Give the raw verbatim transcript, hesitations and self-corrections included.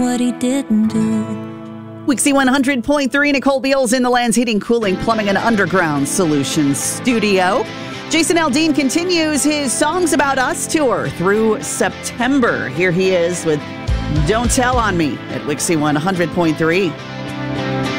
what he didn't do. Wixie one hundred point three, Nicole Beals in the Land's Heating, Cooling, Plumbing, and Underground Solutions studio. Jason Aldean continues his Songs About Us tour through September. Here he is with Don't Tell on Me at Wixie one hundred point three.